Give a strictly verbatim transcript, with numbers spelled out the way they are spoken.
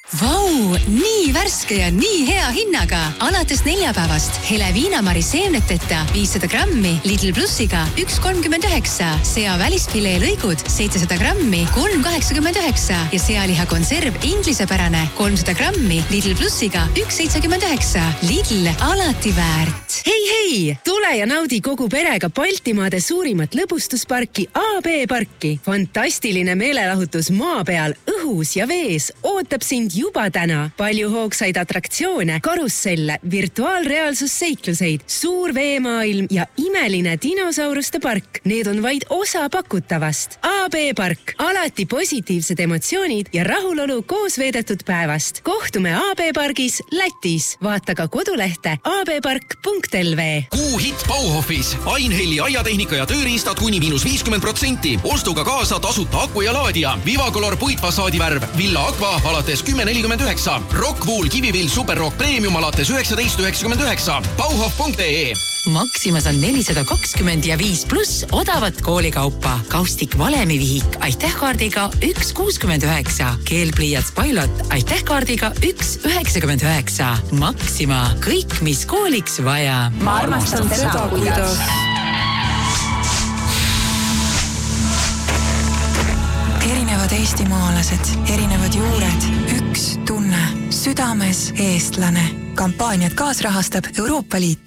Vau, nii värske ja nii hea hinnaga. Alates neljapäevast hele viinamari seemneteta viissada grammi Lidl Plussiga üks kolmkümmend üheksa. Sea välisfilee lõigud seitsesada grammi kolm kaheksakümmend üheksa ja sealiha konserv inglisepärane kolmsada grammi Lidl Plussiga üks seitsekümmend üheksa. Lidl, alati väärt. Hei, hei! Tule ja naudi kogu perega Baltimaade suurimat lõbustusparki A B parki. Fantastiline meelelahutus maa peal, õhus ja vees ootab sind juba täna. Palju hoogsaid atraktsioone, karusselle, virtuaalreaalsusseikluseid, suur veemaailm ja imeline dinosauruste park. Need on vaid osa pakutavast. A B park. Alati positiivsed emotsioonid ja rahulolu koos veedetud päevast. Kohtume A B pargis Lätis. Vaata ka kodulehte a b park punkt l v. Kuu hitt Bauhofis. Ainhelli aiatehnika ja tööriistad kuni miinus viiskümmend protsenti. Ostuga kaasa tasuta aku ja laadija. Vivacolor puitfassaadivärv. Villa Aqua alates kümme nelikümmend üheksa. Rockwool Kivivill Superrock Premium alates üheksateist üheksakümmend üheksa. Bauhof punkt e. Maximas on nelisada kakskümmend ja viis pluss odavat koolikaupa. Kaustik valemivihik aitähkaardiga üks kuuskümmend üheksa. Keelpliiats Pilot aitähkaardiga üks üheksakümmend üheksa. Maxima. Kõik, mis kooliks vaja. Ma armastan seda, kuidas. Erinevad eestimaalased, erinevad juured, üks tunne, südames eestlane. Kampaaniat kaasrahastab Euroopa Liit.